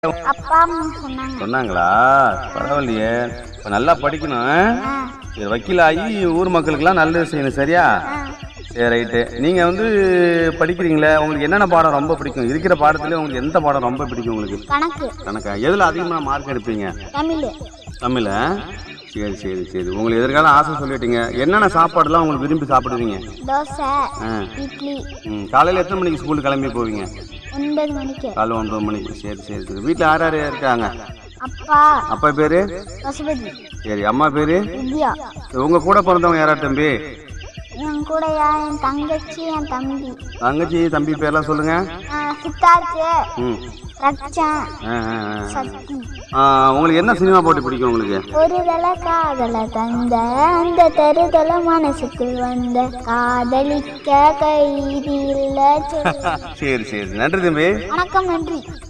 அப்பா அம்மா சொன்னாங்க. சொன்னாங்களா? பரவாயில்லையே. இப்போ நல்லா படிக்கணும். சரி, வக்கீலாகி ஊர் மக்களுக்கெல்லாம் நல்லது செய்யணும். சரியா? சரி, ரைட்டு. நீங்கள் வந்து படிக்கிறீங்களே, உங்களுக்கு என்னென்ன பாடம் ரொம்ப பிடிக்கும்? இருக்கிற பாடத்துல உங்களுக்கு எந்த பாடம் ரொம்ப பிடிக்கும் உங்களுக்கு? கணக்கு. கணக்கா? எதில் அதிகமாக மார்க் எடுப்பீங்க? தமிழ். தமிழா? சரி சரி சரி. உங்களுக்கு எதிர்கால ஆசை சொல்லிட்டீங்க. என்னென்ன சாப்பாடுலாம் உங்களுக்கு விரும்பி சாப்பிடுவீங்க? தோசை, இட்லி. காலையில் எத்தனை மணிக்கு ஸ்கூலுக்கு கிளம்பி போவீங்க? 9 மணிக்கு. காலைல 9 மணிக்கு. சரி சரி சரி. வீட்டில் யார் யார் இருக்காங்க? அப்பா. அப்பா பேர்? பசுபதி. சரி. அம்மா பேர்? வித்யா. உங்கள் கூட பிறந்தவங்க யாரா தம்பி? என் கூடயா என் தங்கச்சி, என் தம்பி. தங்கச்சி தம்பி பேர்லாம் சொல்லுங்க. சித்தார்த்து, ம் ரக்ஷன், சக்தி. உங்களுக்கு என்ன சினிமா போட்டு பிடிக்கும் உங்களுக்கு? ஒரு தலை காதல தந்த அந்த தருதல மனசுக்குள் வந்த காதலிக்க கைதி இல்ல. சரி சரி. நன்றி தம்பி. வணக்கம். நன்றி.